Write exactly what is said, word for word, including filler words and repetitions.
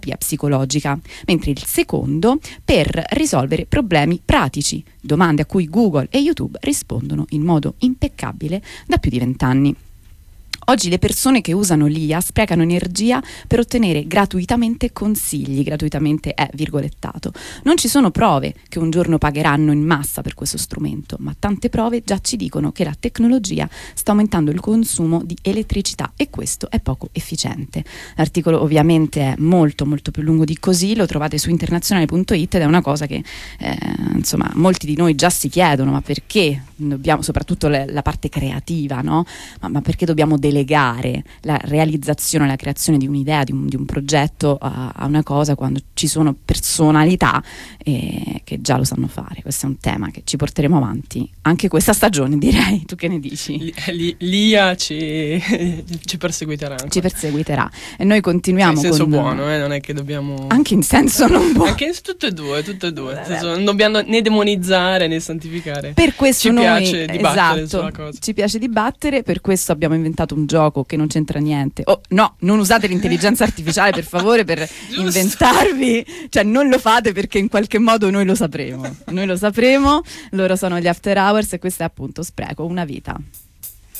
psicologica, mentre il secondo per risolvere problemi pratici, domande a cui Google e YouTube rispondono in modo impeccabile da più di vent'anni. Oggi le persone che usano l'I A sprecano energia per ottenere gratuitamente consigli, gratuitamente è virgolettato. Non ci sono prove che un giorno pagheranno in massa per questo strumento, ma tante prove già ci dicono che la tecnologia sta aumentando il consumo di elettricità e questo è poco efficiente. L'articolo ovviamente è molto molto più lungo di così, lo trovate su internazionale punto it ed è una cosa che eh, insomma molti di noi già si chiedono, ma perché dobbiamo, soprattutto le, la parte creativa, no? Ma, ma perché dobbiamo delegare la realizzazione, la creazione di un'idea, di un, di un progetto a, a una cosa quando ci sono personalità eh, che già lo sanno fare. Questo è un tema che ci porteremo avanti anche questa stagione, direi. Tu che ne dici? L'I A ci, ci perseguiterà ancora. Ci perseguiterà e noi continuiamo in senso con... buono, eh? Non è che dobbiamo... Anche in senso non buono. Anche in tutte e due, tutte e due. Nel senso, non dobbiamo né demonizzare né santificare. Per questo ci noi, piace dibattere esatto, sulla cosa. Ci piace dibattere, per questo abbiamo inventato un gioco che non c'entra niente. Oh, no, non usate l'intelligenza artificiale per favore per inventarvi, cioè non lo fate perché in qualche modo noi lo sapremo. Noi lo sapremo, loro sono gli After Hours e questo è appunto Spreco una vita.